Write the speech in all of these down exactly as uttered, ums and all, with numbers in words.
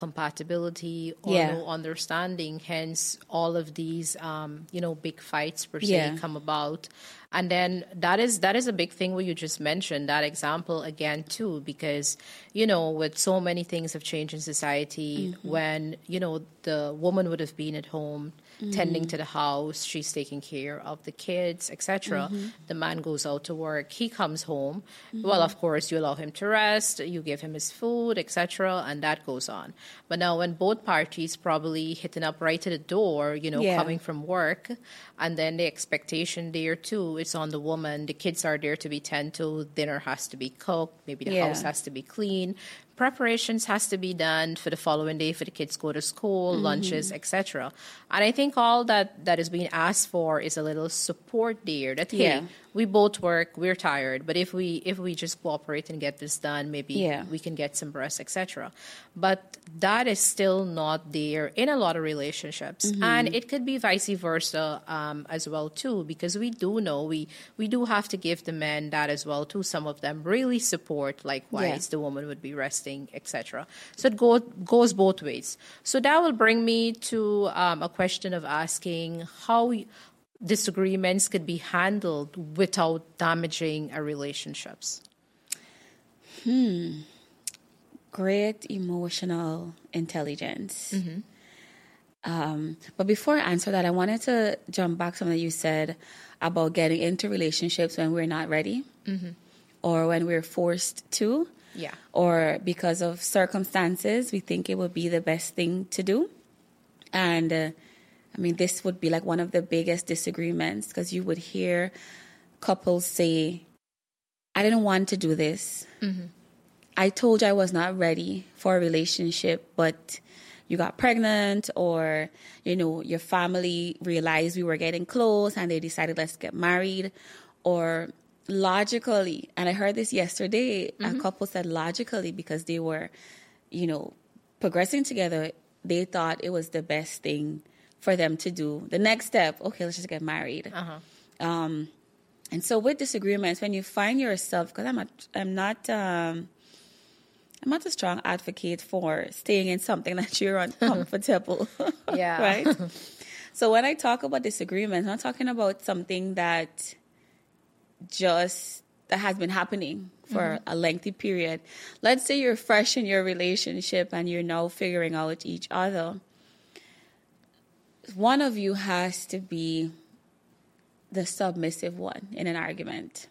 compatibility or Yeah. no understanding. Hence, all of these, um, you know, big fights per se Yeah. come about. And then that is that is a big thing what you just mentioned, that example again too, because, you know, with so many things have changed in society, Mm-hmm. when, you know, the woman would have been at home Mm-hmm. tending to the house, she's taking care of the kids, et cetera. Mm-hmm. The man goes out to work, he comes home. Well, of course, you allow him to rest, you give him his food, et cetera, and that goes on. But now, when both parties probably hitting up right to the door, you know, Yeah. coming from work, and then the expectation there too, it's on the woman. The kids are there to be tended to. Dinner has to be cooked. Maybe the Yeah. house has to be clean. Preparations has to be done for the following day for the kids go to school, Mm-hmm. lunches, et cetera. And I think all that, that is being asked for is a little support there. That hey, Yeah. we both work, we're tired, but if we if we just cooperate and get this done, maybe Yeah. we can get some rest, et cetera. But that is still not there in a lot of relationships, Mm-hmm. and it could be vice versa um, as well too, because we do know we we do have to give the men that as well too. Some of them really support, likewise Yeah. the woman would be resting, et cetera. So it go, goes both ways. So that will bring me to um, a question of asking how disagreements could be handled without damaging our relationships. Great emotional intelligence. Um, but before I answer that, I wanted to jump back to something that you said about getting into relationships when we're not ready or when we're forced to. Yeah. Or because of circumstances, we think it would be the best thing to do. And uh, I mean, this would be like one of the biggest disagreements, because you would hear couples say, I didn't want to do this. I told you I was not ready for a relationship, but you got pregnant, or, you know, your family realized we were getting close and they decided let's get married. Or logically, and I heard this yesterday, a couple said logically, because they were, you know, progressing together, they thought it was the best thing for them to do. The next step, okay, let's just get married. Uh-huh. Um, and so with disagreements, when you find yourself, because I'm not, I'm not, um, I'm not a strong advocate for staying in something that you're uncomfortable. Yeah. Right? So when I talk about disagreements, I'm not talking about something that just, that has been happening for a lengthy period. Let's say you're fresh in your relationship and you're now figuring out each other. One of you has to be the submissive one in an argument.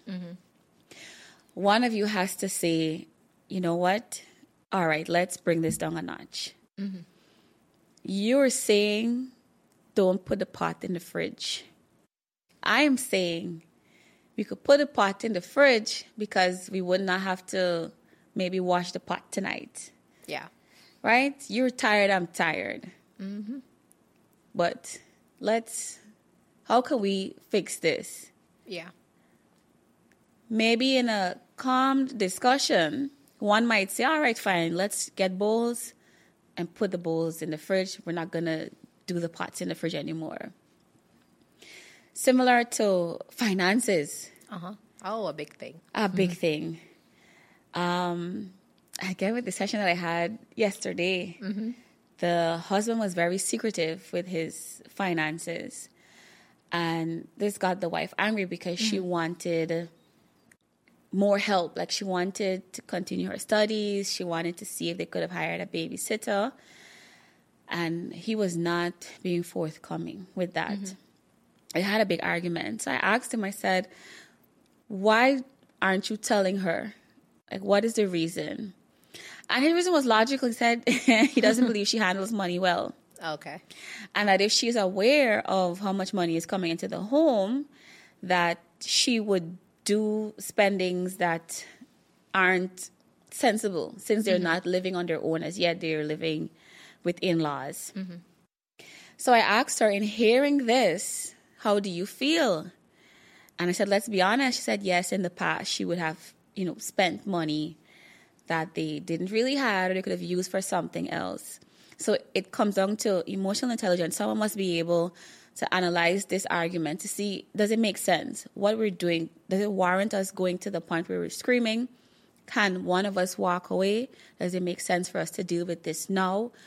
One of you has to say, you know what? All right, let's bring this down a notch. You're saying, don't put the pot in the fridge. I am saying, we could put a pot in the fridge because we would not have to maybe wash the pot tonight. Yeah. Right? You're tired, I'm tired. But let's, how can we fix this? Yeah. Maybe in a calm discussion, one might say, all right, fine, let's get bowls and put the bowls in the fridge. We're not going to do the pots in the fridge anymore. Similar to finances. Uh-huh. Oh, a big thing. A big thing. Um, again, with the session that I had yesterday, the husband was very secretive with his finances. And this got the wife angry because she wanted more help. Like, she wanted to continue her studies. She wanted to see if they could have hired a babysitter. And he was not being forthcoming with that. I had a big argument. So I asked him, I said, why aren't you telling her? Like, what is the reason? And his reason was logical. He said he doesn't believe she handles money well. Okay. And that if she's aware of how much money is coming into the home, that she would do spendings that aren't sensible, since they're not living on their own as yet. They're living with in-laws. So I asked her, in hearing this, how do you feel? And I said, let's be honest. She said, yes, in the past, she would have, you know, spent money that they didn't really have, or they could have used for something else. So it comes down to emotional intelligence. Someone must be able to analyze this argument to see, does it make sense? What we're doing, does it warrant us going to the point where we're screaming? Can one of us walk away? Does it make sense for us to deal with this now?